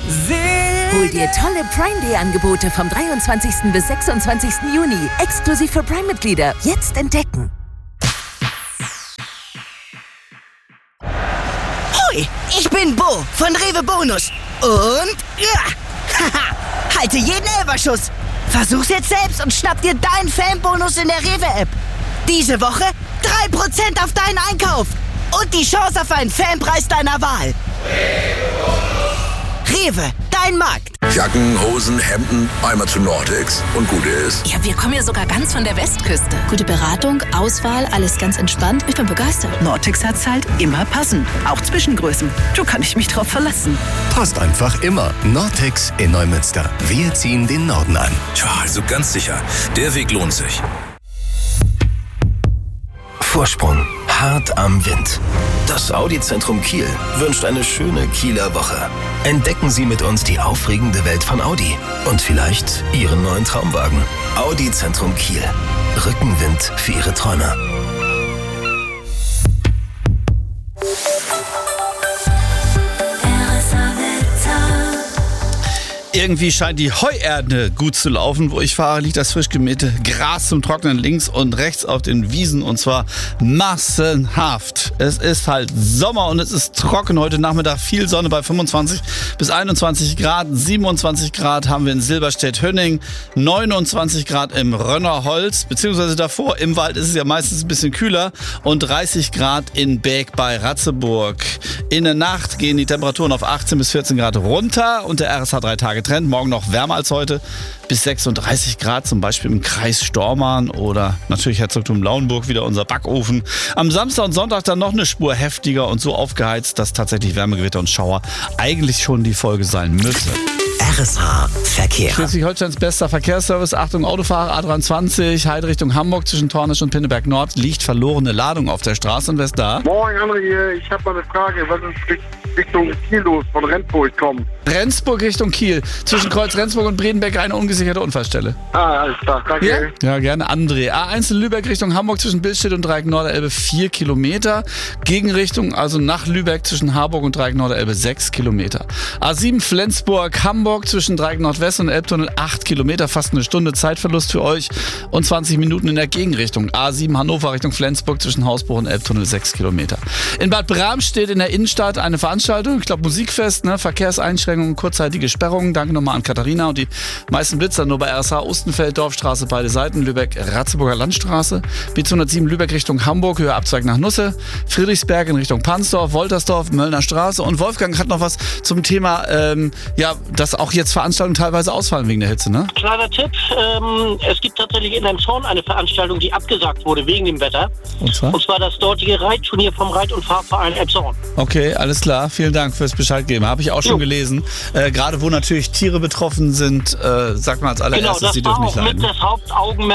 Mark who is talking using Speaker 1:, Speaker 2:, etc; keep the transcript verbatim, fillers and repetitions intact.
Speaker 1: Hol dir tolle Prime Day Angebote vom dreiundzwanzigsten bis sechsundzwanzigsten Juni. Exklusiv für Prime-Mitglieder. Jetzt entdecken.
Speaker 2: Hoi, ich bin Bo von Rewe Bonus. Und ja, haha, halte jeden Elferschuss. Versuch's jetzt selbst und schnapp dir deinen Fanbonus in der Rewe-App. Diese Woche drei Prozent auf deinen Einkauf. Und die Chance auf einen Fanpreis deiner Wahl. Rewe, dein Markt.
Speaker 3: Jacken, Hosen, Hemden, einmal zu Nortex und gut ist.
Speaker 1: Ja, wir kommen ja sogar ganz von der Westküste.
Speaker 4: Gute Beratung, Auswahl, alles ganz entspannt. Ich bin begeistert.
Speaker 5: Nortex hat's halt immer passend. Auch Zwischengrößen. Da kann ich mich drauf verlassen.
Speaker 6: Passt einfach immer. Nortex in Neumünster. Wir ziehen den Norden an.
Speaker 7: Tja, also ganz sicher. Der Weg lohnt sich.
Speaker 6: Vorsprung. Hart am Wind. Das Audi-Zentrum Kiel wünscht eine schöne Kieler Woche. Entdecken Sie mit uns die aufregende Welt von Audi und vielleicht Ihren neuen Traumwagen. Audi-Zentrum Kiel. Rückenwind für Ihre Träume.
Speaker 8: Irgendwie scheint die Heuernte gut zu laufen. Wo ich fahre, liegt das frisch gemähte Gras zum Trocknen links und rechts auf den Wiesen und zwar massenhaft. Es ist halt Sommer und es ist trocken. Heute Nachmittag viel Sonne bei fünfundzwanzig bis einundzwanzig Grad. siebenundzwanzig Grad haben wir in Silberstedt-Hönning. neunundzwanzig Grad im Rönnerholz, beziehungsweise davor im Wald ist es ja meistens ein bisschen kühler und dreißig Grad in Beek bei Ratzeburg. In der Nacht gehen die Temperaturen auf achtzehn bis vierzehn Grad runter und der R S H drei Tage Trend. Morgen noch wärmer als heute, bis sechsunddreißig Grad, zum Beispiel im Kreis Stormarn oder natürlich Herzogtum Lauenburg, wieder unser Backofen. Am Samstag und Sonntag dann noch eine Spur heftiger und so aufgeheizt, dass tatsächlich Wärmegewitter und Schauer eigentlich schon die Folge sein müssen.
Speaker 2: R S H Verkehr.
Speaker 8: Schleswig-Holsteins bester Verkehrsservice. Achtung, Autofahrer A dreiundzwanzig, Heide Richtung Hamburg zwischen Tornisch und Pinneberg Nord liegt verlorene Ladung auf der Straße. Und wer ist da?
Speaker 9: Moin, André hier. Ich habe mal eine Frage. Was ist Richtung Kiel los, von Rendsburg kommen?
Speaker 8: Rendsburg Richtung Kiel. Zwischen Kreuz Rendsburg und Bredenbeck eine ungesicherte Unfallstelle.
Speaker 9: Ah, alles klar. Danke.
Speaker 8: Ja, ja gerne. André. A eins in Lübeck Richtung Hamburg zwischen Billstedt und Dreieck Norderelbe vier Kilometer. Gegenrichtung, also nach Lübeck zwischen Harburg und Dreieck Norderelbe sechs Kilometer. A sieben Flensburg Hamburg zwischen Dreieck Nordwest und Elbtunnel acht Kilometer. Fast eine Stunde Zeitverlust für euch und zwanzig Minuten in der Gegenrichtung. A sieben Hannover Richtung Flensburg zwischen Hausbruch und Elbtunnel sechs Kilometer. In Bad Bramstedt in der Innenstadt eine Veranstaltung, ich glaube Musikfest, ne? Verkehrseinschränkungen, kurzzeitige Sperrungen. Danke nochmal an Katharina und die meisten Blitzer nur bei R S H Ostenfeld, Dorfstraße, beide Seiten, Lübeck, Ratzeburger Landstraße, B zweihundertsieben Lübeck Richtung Hamburg, Höhe Abzweig nach Nusse, Friedrichsberg in Richtung Pansdorf, Woltersdorf, Möllner Straße und Wolfgang hat noch was zum Thema, ähm, ja, dass auch jetzt Veranstaltungen teilweise ausfallen wegen der Hitze, ne?
Speaker 10: Kleiner Tipp, ähm, es gibt tatsächlich in Elmshorn eine Veranstaltung, die abgesagt wurde wegen dem Wetter.
Speaker 8: Und zwar?
Speaker 10: Und zwar das dortige Reitturnier vom Reit- und Fahrverein Elmshorn.
Speaker 8: Okay, alles klar. Vielen Dank fürs Bescheid geben. Habe ich auch schon jo. gelesen. Äh, gerade wo natürlich Tiere betroffen sind, äh, sagt man als allererstes,
Speaker 10: genau,
Speaker 8: sie dürfen nicht leiden.
Speaker 10: Genau, das war auch mit das Hauptaugenmerk